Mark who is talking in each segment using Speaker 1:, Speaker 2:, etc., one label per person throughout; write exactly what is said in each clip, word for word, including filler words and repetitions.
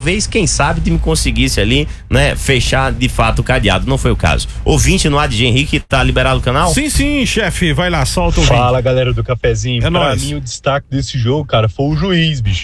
Speaker 1: talvez, quem sabe, o time conseguisse ali, né, fechar de fato o cadeado. Não foi o caso. Ouvinte no Ad de Henrique, tá liberado o canal?
Speaker 2: Sim, sim, chefe, vai lá, solta o vídeo.
Speaker 3: Fala, galera do Cafezinho.
Speaker 2: É
Speaker 3: pra
Speaker 2: nóis.
Speaker 3: mim, o destaque desse jogo, cara, foi o juiz, bicho.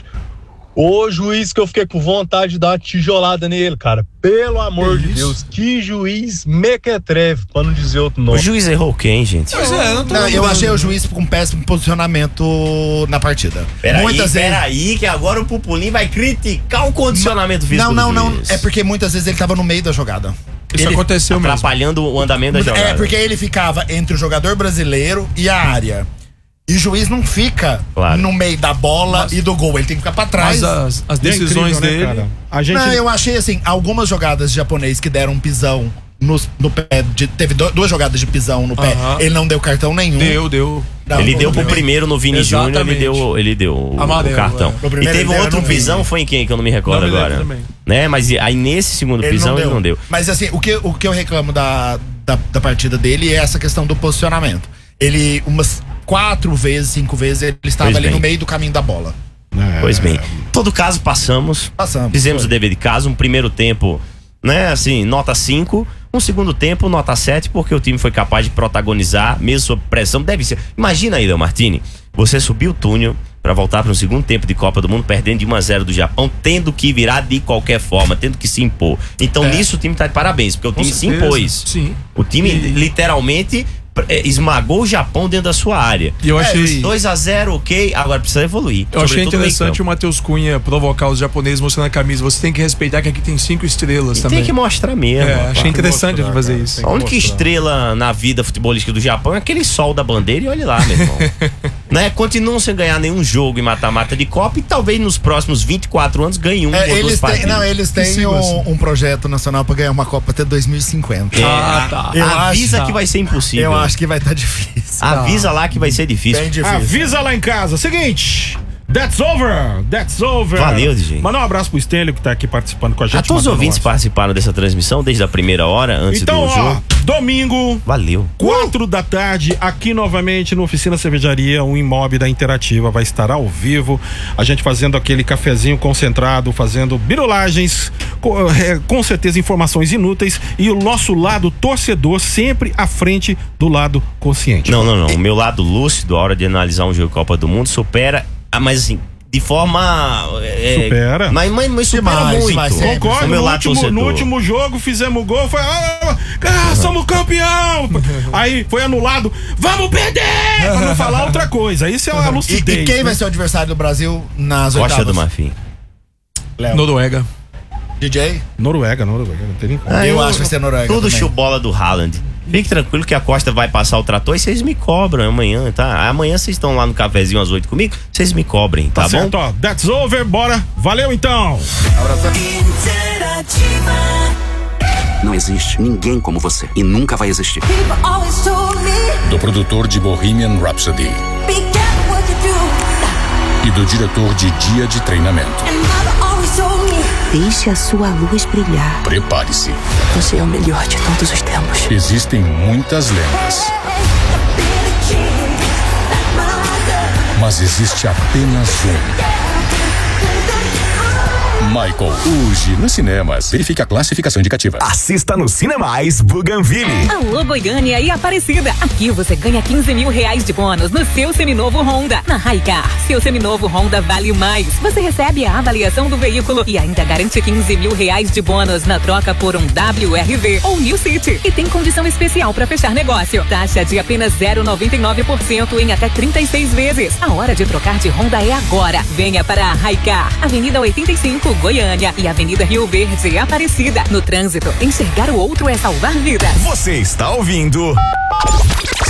Speaker 3: O juiz que eu fiquei com vontade de dar uma tijolada nele, cara. Pelo amor de Deus, que juiz mequetrefe, pra não dizer outro nome.
Speaker 1: O juiz errou quem, gente?
Speaker 4: Pois é, não tô
Speaker 5: Não, eu achei o juiz com um péssimo posicionamento na partida.
Speaker 1: Peraí,
Speaker 5: muitas vezes.
Speaker 1: peraí, que agora o Pupulim vai criticar o condicionamento físico
Speaker 5: Não, não,
Speaker 1: do
Speaker 5: não.
Speaker 1: juiz.
Speaker 5: É porque muitas vezes ele tava no meio da jogada.
Speaker 4: Isso
Speaker 5: Ele-
Speaker 4: aconteceu mesmo.
Speaker 1: Atrapalhando o andamento da jogada.
Speaker 5: É, porque ele ficava entre o jogador brasileiro e a área. E o juiz não fica
Speaker 1: Claro.
Speaker 5: no meio da bola
Speaker 4: Mas-
Speaker 5: e do gol, ele tem que ficar pra trás.
Speaker 4: Mas as, as
Speaker 2: É
Speaker 4: decisões
Speaker 2: incrível, né,
Speaker 4: dele.
Speaker 2: cara? A gente.
Speaker 5: Não, eu achei assim, algumas jogadas de japonês que deram um pisão no, no pé, de- teve do- duas jogadas de pisão no pé,
Speaker 4: Aham.
Speaker 5: ele não deu cartão nenhum.
Speaker 4: Deu, deu.
Speaker 5: Não,
Speaker 1: Ele
Speaker 5: no
Speaker 1: deu pro
Speaker 5: primeiro.
Speaker 1: primeiro no Vini Júnior, ele
Speaker 4: Exatamente.
Speaker 1: deu, ele deu o,
Speaker 4: Amarelo,
Speaker 1: o cartão.
Speaker 4: é.
Speaker 5: No
Speaker 1: E
Speaker 5: primeiro
Speaker 1: teve
Speaker 5: ele
Speaker 1: um
Speaker 5: deu,
Speaker 1: outro
Speaker 5: eu não vi.
Speaker 1: pisão, foi em quem que eu não me recordo
Speaker 4: Não me lembro
Speaker 1: agora.
Speaker 4: também.
Speaker 1: Né? Mas aí nesse segundo
Speaker 5: Ele
Speaker 1: pisão
Speaker 5: não
Speaker 1: ele não deu.
Speaker 5: Mas assim, o que, o que eu reclamo da, da, da partida dele é essa questão do posicionamento. Ele, umas quatro vezes, cinco vezes, ele estava
Speaker 1: Pois
Speaker 5: ali
Speaker 1: bem.
Speaker 5: no meio do caminho da bola.
Speaker 2: É,
Speaker 1: Pois bem, em todo caso passamos,
Speaker 5: Passamos.
Speaker 1: fizemos
Speaker 5: Foi.
Speaker 1: o dever de casa, um primeiro tempo, né, assim, nota cinco, um segundo tempo, nota sete, porque o time foi capaz de protagonizar, mesmo sob pressão, deve ser. Imagina aí, Del Martini, você subiu o túnel pra voltar para um segundo tempo de Copa do Mundo, perdendo de um a zero do Japão, tendo que virar de qualquer forma, tendo que se impor. Então
Speaker 4: É.
Speaker 1: nisso o time tá de parabéns, porque o
Speaker 4: Com
Speaker 1: time se
Speaker 4: certeza.
Speaker 1: impôs.
Speaker 4: Sim.
Speaker 1: O time
Speaker 4: E-
Speaker 1: literalmente é, esmagou o Japão dentro da sua área.
Speaker 4: E eu achei.
Speaker 1: dois a zero, ok, agora precisa evoluir.
Speaker 4: Eu achei
Speaker 1: sobretudo no
Speaker 4: interessante
Speaker 1: meio-campo.
Speaker 4: o Matheus Cunha provocar os japoneses mostrando a camisa. Você tem que respeitar que aqui tem cinco estrelas
Speaker 1: E
Speaker 4: também.
Speaker 1: tem que mostrar mesmo.
Speaker 4: É,
Speaker 1: rapaz.
Speaker 4: achei interessante
Speaker 2: mostrar,
Speaker 4: ele fazer
Speaker 2: cara.
Speaker 4: isso.
Speaker 2: Tem
Speaker 1: A
Speaker 2: que
Speaker 1: única
Speaker 2: mostrar.
Speaker 1: estrela na vida futebolística do Japão é aquele sol da bandeira e olha lá, meu irmão. né? Continuam sem ganhar nenhum jogo em mata-mata de Copa e talvez nos próximos vinte e quatro anos ganhe um
Speaker 5: É,
Speaker 1: ou duas
Speaker 5: eles têm,
Speaker 1: partidas.
Speaker 5: não, eles têm
Speaker 4: siga
Speaker 5: um,
Speaker 4: assim.
Speaker 5: um projeto nacional pra ganhar uma Copa até dois mil e cinquenta.
Speaker 1: É,
Speaker 4: Ah, tá.
Speaker 5: Eu
Speaker 1: avisa
Speaker 5: acho-
Speaker 1: que vai ser impossível.
Speaker 5: Eu acho que vai estar difícil.
Speaker 1: Avisa lá que vai ser difícil.
Speaker 5: Bem difícil.
Speaker 2: Avisa lá em casa. Seguinte. That's over! That's over!
Speaker 1: Valeu, D J.
Speaker 2: Mandar um abraço pro Stênio que tá aqui participando com a gente.
Speaker 1: A todos os
Speaker 2: mandando
Speaker 1: ouvintes
Speaker 2: um WhatsApp.
Speaker 1: participaram dessa transmissão desde a primeira hora, antes
Speaker 2: Então,
Speaker 1: do
Speaker 2: ó,
Speaker 1: jogo.
Speaker 2: domingo,
Speaker 1: Valeu.
Speaker 2: quatro da tarde, aqui novamente no Oficina Cervejaria, um imóvel da Interativa vai estar ao vivo, a gente fazendo aquele cafezinho concentrado, fazendo birolagens, com, é, com certeza informações inúteis e o nosso lado torcedor sempre à frente do lado consciente.
Speaker 1: Não, não, não. O meu lado lúcido, a hora de analisar um jogo de Copa do Mundo, supera, ah, mas assim, de forma. é,
Speaker 2: Supera.
Speaker 1: Mas, mas, mas supera
Speaker 5: Demais,
Speaker 1: muito.
Speaker 5: demais, sempre.
Speaker 2: Concordo,
Speaker 1: O meu
Speaker 2: no
Speaker 1: lado
Speaker 2: último,
Speaker 1: torcedor.
Speaker 2: no último jogo fizemos gol, foi, ah, ah, somos campeão! Aí foi anulado, vamos perder! Pra não falar outra coisa, isso é uma
Speaker 5: E,
Speaker 2: lucidez.
Speaker 5: e quem
Speaker 2: né?
Speaker 5: vai ser o adversário do Brasil nas
Speaker 1: Costa
Speaker 5: oitavas?
Speaker 1: do Marfim.
Speaker 5: Léo.
Speaker 4: Noruega.
Speaker 5: D J?
Speaker 2: Noruega, Noruega, não tem nem como.
Speaker 1: Ah,
Speaker 5: Eu acho que vai ser Noruega
Speaker 1: Tudo
Speaker 5: também.
Speaker 1: chubola do Haaland. Fique tranquilo que a Costa vai passar o trator e vocês me cobram amanhã, tá? Amanhã vocês estão lá no cafezinho às oito comigo, vocês me cobrem, tá,
Speaker 2: Tá
Speaker 1: bom?
Speaker 2: certo, ó, that's over, bora, valeu então!
Speaker 6: Não existe ninguém como você e nunca vai existir.
Speaker 7: People always told me,
Speaker 8: Do produtor de Bohemian Rhapsody
Speaker 7: be careful what you do.
Speaker 8: e do diretor de Dia de Treinamento.
Speaker 7: And mother always told me,
Speaker 9: Deixe a sua luz brilhar.
Speaker 8: Prepare-se.
Speaker 9: Você é o melhor de todos os tempos.
Speaker 8: Existem muitas lendas, mas existe apenas um. Michael, hoje nos cinemas. Verifique a classificação indicativa.
Speaker 10: Assista no Cinemais Bougainville.
Speaker 11: Alô, Goiânia e Aparecida. Aqui você ganha quinze mil reais de bônus no seu seminovo Honda. Na Hicar, seu seminovo Honda vale mais. Você recebe a avaliação do veículo e ainda garante quinze mil reais de bônus na troca por um W R V ou New City. E tem condição especial para fechar negócio. Taxa de apenas zero vírgula noventa e nove por cento em até trinta e seis vezes. A hora de trocar de Honda é agora. Venha para a Hicar, Avenida oitenta e cinco, Goiânia e Avenida Rio Verde, Aparecida. No trânsito, enxergar o outro é salvar vidas.
Speaker 10: Você está ouvindo